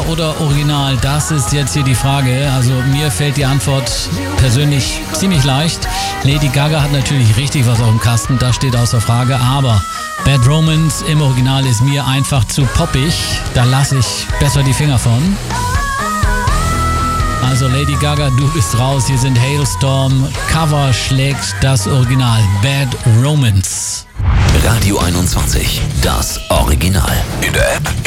Cover oder Original? Das ist jetzt hier die Frage. Also mir fällt die Antwort persönlich ziemlich leicht. Lady Gaga hat natürlich richtig was auf dem Kasten, das steht außer Frage. Aber Bad Romance im Original ist mir einfach zu poppig. Da lasse ich besser die Finger von. Also Lady Gaga, du bist raus. Hier sind Hailstorm. Cover schlägt das Original. Bad Romance. Radio 21, das Original. In der App.